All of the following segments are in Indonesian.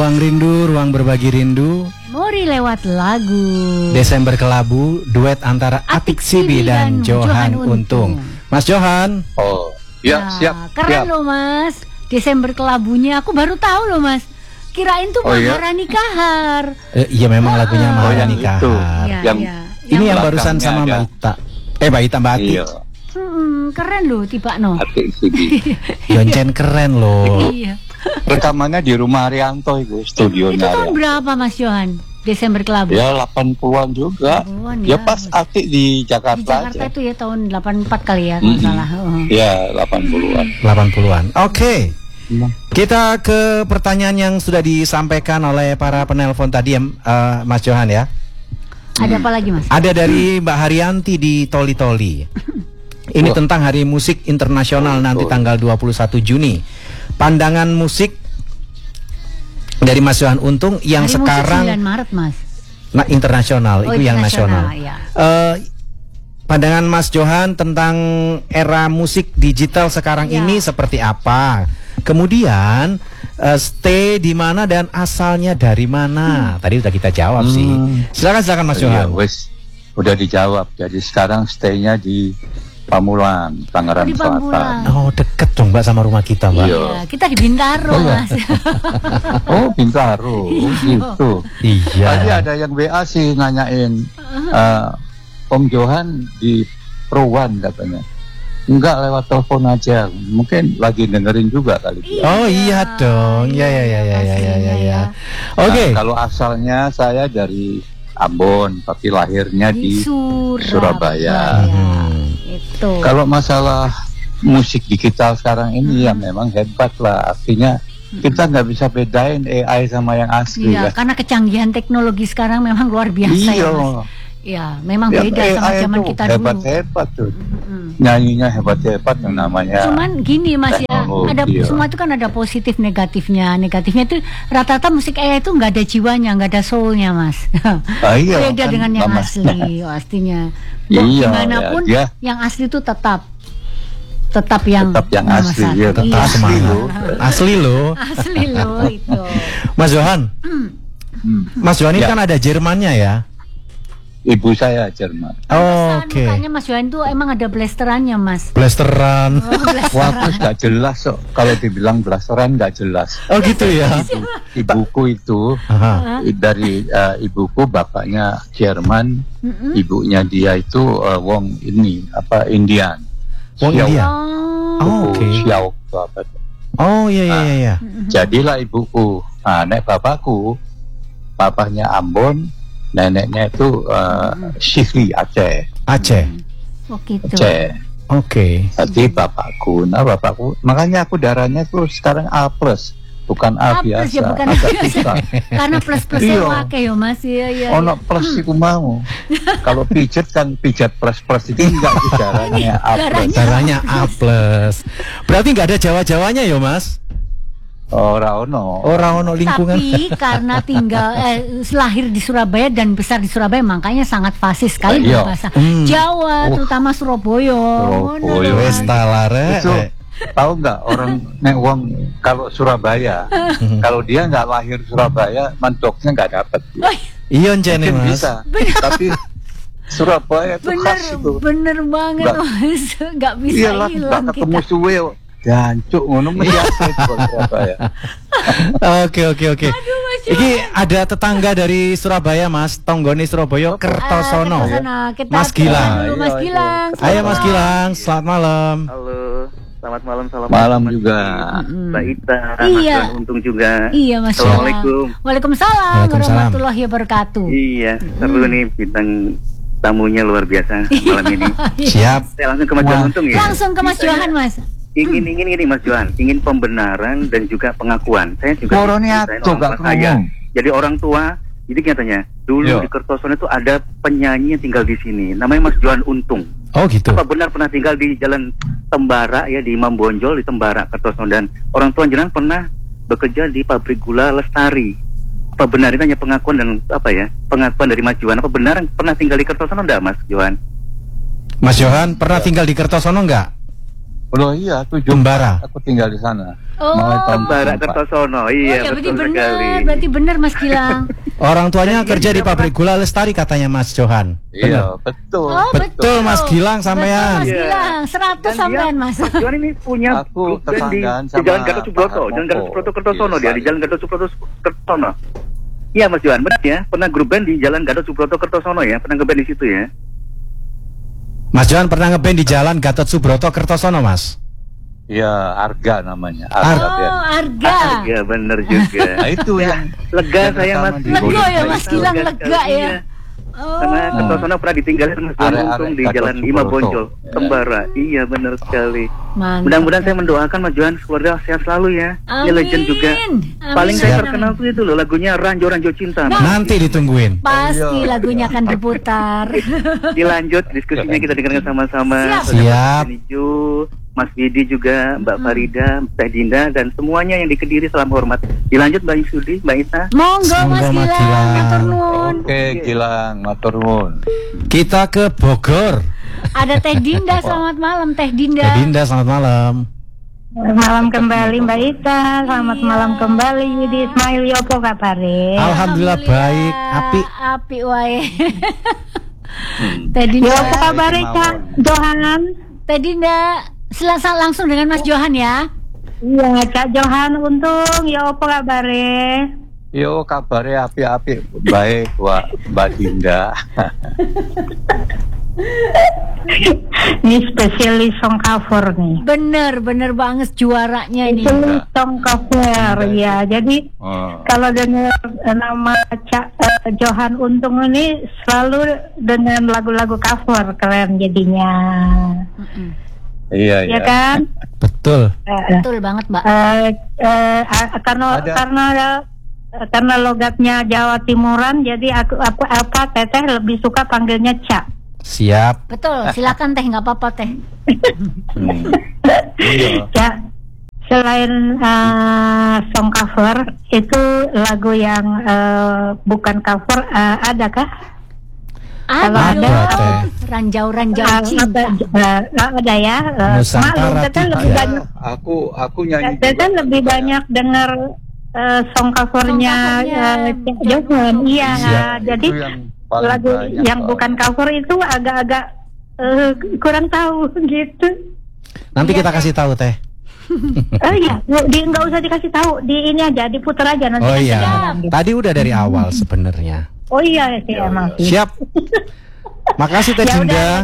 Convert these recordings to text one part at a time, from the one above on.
Ruang Rindu, ruang berbagi rindu. Memori lewat lagu. Desember Kelabu, duet antara Atik Sibi dan Johan Untung. Mas Johan. Oh, ya, siap. Keren siap. loh Mas. Desember Kelabunya aku baru tahu loh Mas. Kirain tuh Maharani Kahar. Iya memang lagunya Maharani Kahar. Ini yang barusan sama Mbak Ita. Mbak Ita, Mbak Atik. Iya. Keren loh tiba no. Atik Sibi. Yoncen keren loh. Iya. Rekamannya di rumah Arianto itu, studionya. Itu tahun berapa Mas Johan? Desember Kelabu? Ya 80-an juga. 80-an, ya pas Atik di Jakarta. Di Jakarta aja. itu ya tahun 84 kali ya kalau salah. Ya 80-an. 80-an. Oke. Kita ke pertanyaan yang sudah disampaikan oleh para penelpon tadi Mas Johan ya. Ada apa lagi Mas? Ada dari Mbak Haryanti di Toli-Toli. Ini tentang Hari Musik Internasional nanti tanggal 21 Juni. Pandangan musik dari Mas Johan Untung yang Hari sekarang musik 9 Maret Mas. Nah, internasional, itu yang nasional. Ya. Pandangan Mas Johan tentang era musik digital sekarang ini seperti apa? Kemudian stay di mana dan asalnya dari mana? Tadi udah kita jawab sih. Silakan Mas Johan. Wes udah dijawab. Jadi sekarang stay-nya di Pamulang, Tangerang Selatan. Oh, deket dong Mbak sama rumah kita, Mbak. Iya, kita di Bintaro, Mas. Oh, Bintaro, gitu. Iya. Tadi ada yang WA sih nanyain, Om Johan di Prowan katanya. Enggak, lewat telepon aja. Mungkin lagi dengerin juga kali. Oh iya dong. Ya. Oke. Kalau asalnya saya dari Ambon, tapi lahirnya di Surabaya. Itu. Kalau masalah musik digital sekarang ini ya memang hebat lah. Artinya kita nggak bisa bedain AI sama yang asli. Iya, karena kecanggihan teknologi sekarang memang luar biasa ya Mas. Ya, memang beda sama zaman kita dulu. Hebat-hebat tuh. Nyanyinya hebat-hebat yang namanya. Cuman gini Mas ya, ada semua itu kan ada positif negatifnya. Negatifnya itu rata-rata musik AI itu nggak ada jiwanya, nggak ada soulnya Mas. Beda kan dengan yang asli pastinya. Gimana pun yang asli itu tetap yang asli, ya, tetap asli loh itu. Mas Johan. Mas Johan ini kan ada Jermannya ya. Ibu saya Jerman. Oke. Makanya Mas Johan tuh emang ada blasterannya Mas. Blasteran. Wah, terus nggak jelas kok. Kalau dibilang blasteran nggak jelas. Oh gitu ya. Ibuku itu dari ibuku bapaknya Jerman, ibunya dia itu wong ini Indian. Wong India. Oh, oke. Xiao apa? Oh iya. Jadilah ibuku. Nek bapakku, papahnya Ambon. Neneknya itu Syihri Aceh. Oh gitu. Aceh. Oke. Jadi bapakku, makanya aku darahnya tuh sekarang A+, bukan A biasa. Ya, bukan biasa. Karena plus-plusnya wakai ya Mas. Iya. Ono plus iku mau. Kalau pijat kan pijat plus itu enggak darahnya A+. Darahnya A+. Berarti nggak ada Jawa-Jawanya ya Mas? Orang ono lingkungan. Tapi karena tinggal lahir di Surabaya dan besar di Surabaya, makanya sangat fasih sekali bahasa Jawa, terutama Surabaya. Wes talare. Tahu nggak orang nek wong kalau Surabaya, kalau dia nggak lahir Surabaya, mantoknya nggak dapat. Iya jene Mas. Bisa. Tapi Surabaya itu khas itu. Bener banget Mas, nggak bisa hilang kita. Ketemu suwe. Jancuk ngono mesti Surabaya. Oke. Iki ada tetangga dari Surabaya Mas, tonggone Surabaya Kertosono. Mas Gilang. Mas Gilang. Ayo Mas Gilang, selamat malam. Halo, selamat malam. Malam juga. Mbak Ita, Mas Johan Untung juga. Iya Mas. Assalamualaikum. Waalaikumsalam warahmatullahi wabarakatuh. Iya, seru nih bintang tamunya luar biasa malam ini. Siap. Saya langsung ke Mas Johan Untung ya. Langsung ke Mas Johan Mas. Ingin ini Mas Johan, ingin pembenaran dan juga pengakuan. Saya juga jadi orang tua. Jadi katanya dulu di Kertosono itu ada penyanyi yang tinggal di sini, namanya Mas Johan Untung. Oh gitu. Apa benar pernah tinggal di Jalan Tembara ya, di Imam Bonjol di Tembara Kertosono, dan orang tua jenengan pernah bekerja di pabrik gula Lestari. Apa benar itu hanya pengakuan dan pengakuan dari Mas Johan? Apa benar pernah tinggal di Kertosono enggak Mas Johan? Mas Johan pernah tinggal di Kertosono enggak? Oh iya, 7 Tembara. aku tinggal di sana. Oh, Tembara Kertosono. Iya, berarti betul benar, sekali. berarti benar Mas Gilang. Orang tuanya kerja di pabrik gula Lestari katanya Mas Johan. Iya, betul. Oh, Betul Mas Gilang sampean. Mas Iya. Gilang, 100 sampean Mas. Johan ini punya Aku grup band di tetanggaan Jalan sama Gatot Subroto, Pak Jalan Gatot Harmoko. Subroto Kertosono Iya, dia di Jalan Gatot Subroto Kertosono. Iya Mas Johan, benar ya? Pernah grup band di Jalan Gatot Subroto Kertosono ya? Pernah ngeband di situ ya? Mas Johan pernah ngeband di Jalan Gatot Subroto Kertosono, Mas? Iya, Arga namanya. Arga. Iya benar juga. Nah, itu yang Lega saya Mas. Lega ya Mas Gilang, lega ya. Karena Kertosono pernah ditinggalin Mas Johan Untung di Jalan Ima Bonjol, Tembara. Iya benar sekali. Mantap. Mudah-mudahan saya mendoakan Mas Johan keluarga sehat selalu ya. Dia legend juga. Paling saya terkenal tuh itu loh lagunya Ranjo Cinta. Nanti ditungguin. Pasti lagunya akan diputar. Dilanjut diskusinya kita dengarkan sama-sama. Siap. Mas Widi juga, Mbak Farida, Teh Dinda dan semuanya yang di Kediri salam hormat. Dilanjut Mbak Sudi, Mbak Ita. Monggo Mas Monggo, Mas Gilang, Gilang. matur nuwun. Oke, Gilang, matur nuwun. Kita ke Bogor. Ada Teh Dinda, selamat malam Teh Dinda. Teh Dinda, selamat malam. Selamat malam kembali Mbak Ita, selamat malam kembali Yudi Ismail, yopo kabare? Alhamdulillah baik, api. Api wae. Teh Dinda. Yopo kabare Kak Johan? Teh Dinda, langsung dengan Mas Johan ya. Iya, Kak Johan Untung, yopo kabare? Yo, kabarnya api-api. Baik, Mbak Dinda. Ini spesialis song cover nih. Bener banget juaranya ini. Spesialis song cover, ya. Jadi kalau dengar nama Johan Untung ini selalu dengan lagu-lagu cover, keren jadinya. Iya, Ya kan? Betul. Betul banget, Mbak. Karena logatnya Jawa Timuran, jadi aku Teteh lebih suka panggilnya Ca. Siap. Betul, silakan Teh, nggak apa-apa Teh. Ya, selain song cover, itu lagu yang bukan cover, adakah? Ada Teh. Ranjau cinta. Ada ya. Nusantara Teteh tiga. lebih banyak. Aku nyanyi. Teteh lebih banyak dengar song covernya Johan. Iya, jadi lagu yang bukan cover itu agak-agak kurang tahu gitu. Nanti kita kasih tahu Teh. Oh iya, nggak usah dikasih tahu, di ini aja, diputar aja nanti. Oh iya. Gitu. Tadi udah dari awal sebenarnya. Oh iya sih emang sih. Siap. Makasih Teh Dinda.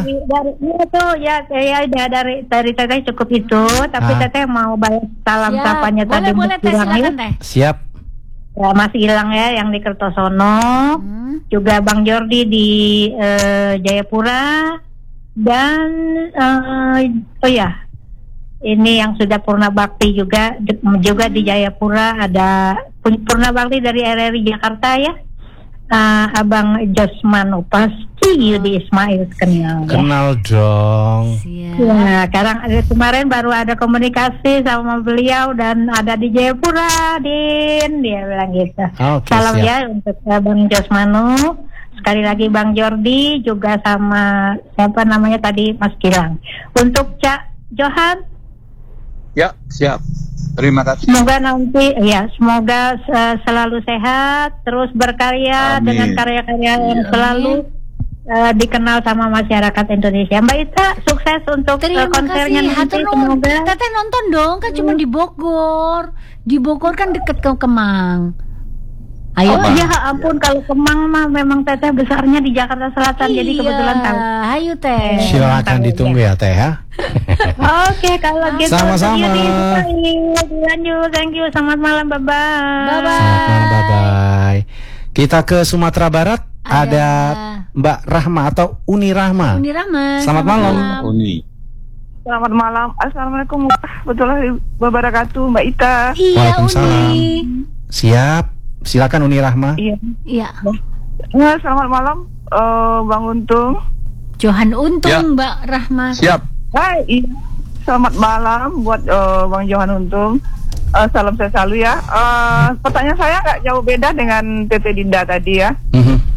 Dari Teteh cukup itu, tapi Teteh mau balas salam sapanya tadi. Boleh Teh, silakan Teh. Siap. Ya, Mas Gilang ya yang di Kertosono, juga Bang Jordi di Jayapura, dan oh ya, ini yang sudah Purna Bakti juga di Jayapura, ada Purna Bakti dari RRI Jakarta ya, Abang Josman pasti Yudi Ismail kenal. Kenal dong. Ya, kemarin baru ada komunikasi sama beliau dan ada di Jayapura, Din, dia bilang gitu. Okay, salam siap. ya untuk Bang Josmanu. Sekali lagi Bang Jordi juga sama siapa namanya tadi Mas Gilang. Untuk Cak Johan. Ya, siap. Terima kasih. Semoga selalu sehat, terus berkarya. Amin. Dengan karya-karya yang selalu dikenal sama masyarakat Indonesia. Mbak Ita, sukses untuk konsernya nanti. Semoga. Teteh nonton dong, kan cuma di Bogor. Di Bogor kan deket ke Kemang. Ayo. Ya ampun, kalau Kemang mah memang Teteh besarnya di Jakarta Selatan, jadi kebetulan tahu. Ayo Teh. Silakan ditunggu ya Teh ya. Oke, kalau gitu. Sama-sama. Lanjut, thank you. Selamat malam, bye-bye. Selamat malam, bye-bye. Kita ke Sumatera Barat. Ada Mbak Rahma atau Uni Rahma. Selamat malam. Uni. Selamat malam. Assalamualaikum warahmatullahi wabarakatuh, Mbak Ita. Iya, Waalaikumsalam. Uni. Siap. Silakan Uni Rahma. Iya. Selamat malam, Bang Untung. Johan Untung, Ya. Mbak Rahma. Siap. Hai, selamat malam buat Bang Johan Untung. Salam saya selalu ya. Pertanyaan saya nggak jauh beda dengan Tete Dinda tadi ya.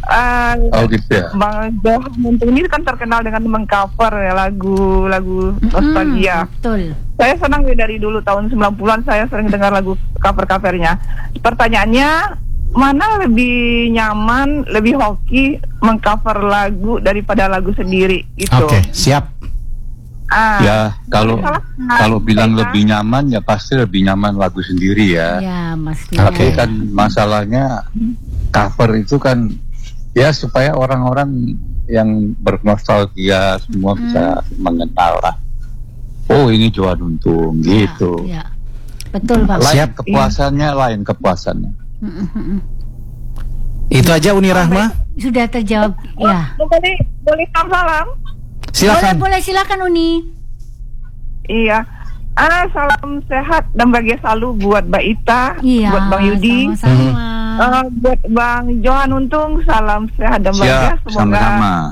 gitu ya. Bang Johan Untung ini kan terkenal dengan mengcover ya lagu-lagu nostalgia. Betul. Saya senang dari dulu tahun 90-an saya sering dengar lagu cover-covernya. Pertanyaannya, mana lebih nyaman, lebih hoki mengcover lagu daripada lagu sendiri itu? Oke, siap. Ya, kalau bilang lebih nyaman ya pasti lebih nyaman lagu sendiri ya. Ya, Mas. Tapi kan masalahnya cover itu kan ya supaya orang-orang yang bernostalgia semua bisa mengenal lah. Oh, ini Johan Untung gitu. Ya. Betul, Pak. Lain kepuasannya, lain kepuasannya. Itu aja Uni Rahma. Sudah terjawab. Ya. Boleh salam. Silakan. Boleh silakan Uni. Iya. Salam sehat dan bahagia selalu buat Mbak Ita, Iya, buat Bang Yudi, sama-sama. buat Bang Johan Untung, salam sehat dan bahagia. Semoga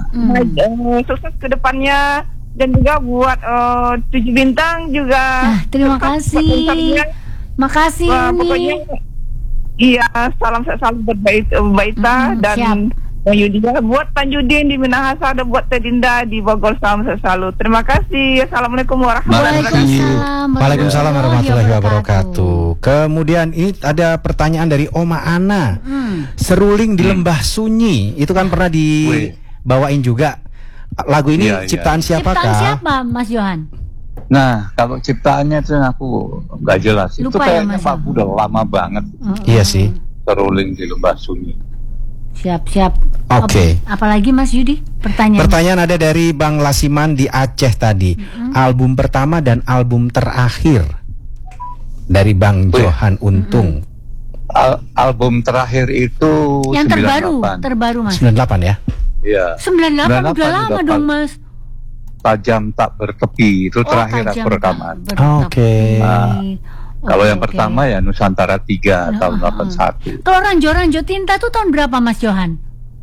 sukses ke depannya, dan juga buat 7 bintang juga. Terima kasih. Makasih Uni. Pokoknya iya, salam sehat selalu buat Mbak Ita dan siap. Bang Yudi, buat Tanjudin di Minahasa, dan buat Tedinda di Bogor, salam sehat selalu. Terima kasih. Assalamualaikum warahmatullahi wabarakatuh. Waalaikumsalam warahmatullahi wabarakatuh. Kemudian ini ada pertanyaan dari Oma Ana. Seruling di Lembah Sunyi, itu kan pernah dibawain juga. Lagu ini ciptaan siapakah? Ciptaan siapa, Mas Johan? Nah, kalau ciptaannya itu aku nggak jelas. Lupa itu kayaknya ya, Mas? Pak udah lama banget. Iya sih. Seruling di Lembah Sunyi. Siap. Oke. Apalagi Mas Yudi? Pertanyaan ada dari Bang Lasiman di Aceh tadi. Album pertama dan album terakhir dari Bang Johan Untung. Album terakhir itu yang 98. terbaru Mas. 98 ya? Iya. 98 udah lama dong Mas. Tajam tak bertepi itu terakhir aku rekaman. Oke. Kalau yang pertama ya Nusantara 3 tahun 81. Kalau Ranjo Tinta tuh tahun berapa Mas Johan?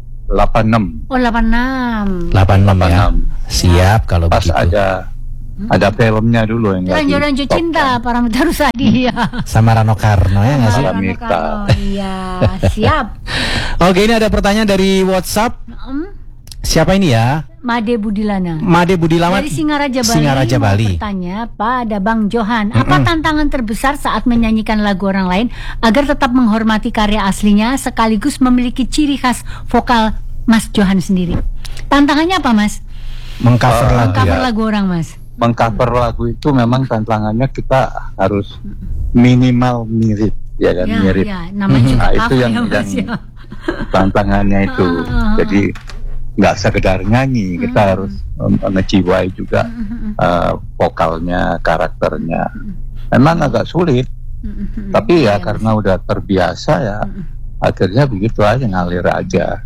86. Oh 86 ya. Siap kalau pas begitu. Ada filmnya dulu yang Ranjo Cinta Paramita Rusadi ya. Sama Rano Karno ya nggak sih? Paramita. Iya, siap. Oke, ini ada pertanyaan dari WhatsApp. Siapa ini ya? Made Budilana. Dari Singaraja Bali. Bertanya pada Bang Johan, apa tantangan terbesar saat menyanyikan lagu orang lain agar tetap menghormati karya aslinya sekaligus memiliki ciri khas vokal Mas Johan sendiri? Tantangannya apa Mas? Mengcover lagu orang Mas. Mengcover lagu itu memang tantangannya kita harus minimal mirip, ya kan, mirip. Ya, namanya juga itu yang tantangannya itu. Jadi nggak sekedar nyanyi, kita harus ngejiwai juga vokalnya, karakternya. Memang agak sulit, tapi ya karena udah terbiasa ya, akhirnya begitu aja, ngalir aja.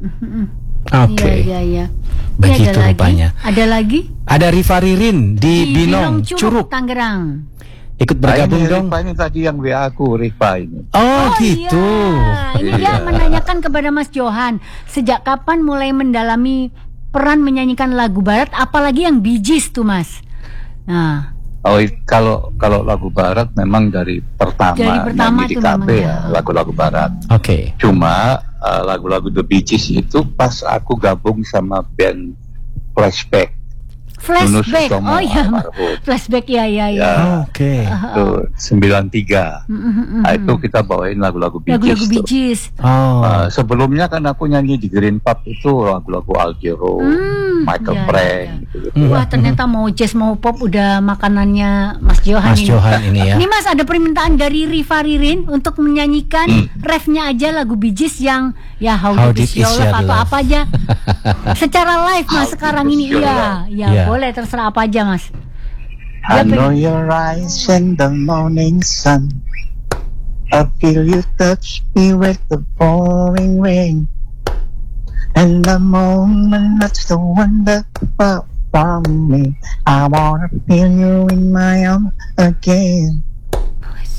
Oke. Iya. Begitu rupanya. Ada lagi? Ada Rifa Ririn di Binong, Curug, Tangerang. Ikut bergabung dong. Rifa ini tadi yang WA aku, Rifa ini. Oh gitu. Iya. Ini dia menanyakan kepada Mas Johan, sejak kapan mulai mendalami peran menyanyikan lagu barat, apalagi yang Bee Gees tuh Mas? Nah. Oh, kalau lagu barat memang dari pertama nyanyi di kafe ya, lagu-lagu barat. Oke. Cuma lagu-lagu The Bee Gees itu pas aku gabung sama band Flashback. Oh iya, Flashback ya. Oke. Itu 93. Nah, itu kita bawain lagu-lagu Bee Gees. Sebelumnya kan aku nyanyi di Green Pub itu lagu-lagu Al Jarreau, Michael Frank gitu. Wah, ternyata mau jazz mau pop udah makanannya Mas Johan ini ya. Ini Mas ada permintaan dari Rifa Ririn untuk menyanyikan refnya aja lagu Bee Gees yang ya How Deep Is Your Love atau apa aja. Secara live Mas sekarang ini ya. Boleh terserah apa aja Mas. I know your eyes in the morning sun. I feel you touch me with the pouring rain. And the moment that's the one that fell from me, I wanna feel you in my arms again.